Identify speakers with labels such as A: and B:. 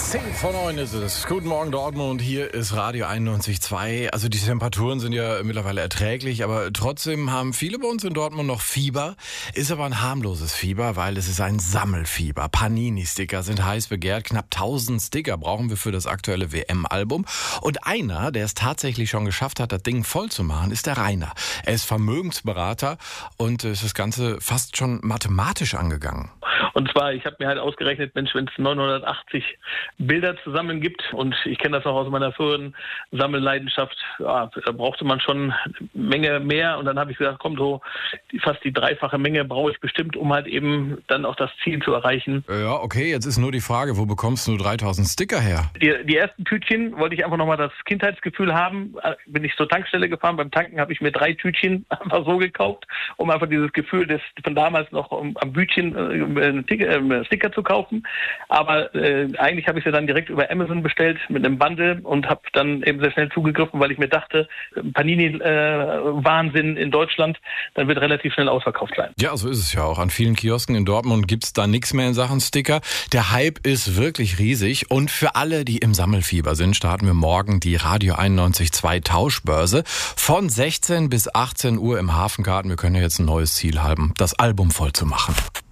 A: 10:09 ist es. Guten Morgen Dortmund, hier ist Radio 91.2. Also die Temperaturen sind ja mittlerweile erträglich, aber trotzdem haben viele bei uns in Dortmund noch Fieber. Ist aber ein harmloses Fieber, weil es ist ein Sammelfieber. Panini-Sticker sind heiß begehrt. Knapp 1000 Sticker brauchen wir für das aktuelle WM-Album. Und einer, der es tatsächlich schon geschafft hat, das Ding voll zu machen, ist der Rainer. Er ist Vermögensberater und ist das Ganze fast schon mathematisch angegangen.
B: Und zwar, ich habe mir halt ausgerechnet, Mensch, wenn es 980 Bilder zusammen gibt, und ich kenne das auch aus meiner früheren Sammelleidenschaft, ja, da brauchte man schon eine Menge mehr. Und dann habe ich gesagt, komm, so fast die dreifache Menge brauche ich bestimmt, um halt eben dann auch das Ziel zu erreichen.
A: Ja, okay, jetzt ist nur die Frage, wo bekommst du 3000 Sticker her?
B: Die ersten Tütchen wollte ich einfach nochmal das Kindheitsgefühl haben. Bin ich zur Tankstelle gefahren. Beim Tanken habe ich mir 3 Tütchen einfach so gekauft, um einfach dieses Gefühl von damals noch am Bütchen Sticker zu kaufen. Aber eigentlich habe ich sie dann direkt über Amazon bestellt mit einem Bundle und habe dann eben sehr schnell zugegriffen, weil ich mir dachte, Panini-Wahnsinn in Deutschland, dann wird relativ schnell ausverkauft sein.
A: Ja, so ist es ja auch. An vielen Kiosken in Dortmund gibt's da nichts mehr in Sachen Sticker. Der Hype ist wirklich riesig und für alle, die im Sammelfieber sind, starten wir morgen die Radio 91.2 Tauschbörse von 16 bis 18 Uhr im Hafengarten. Wir können ja jetzt ein neues Ziel haben, das Album voll zu machen.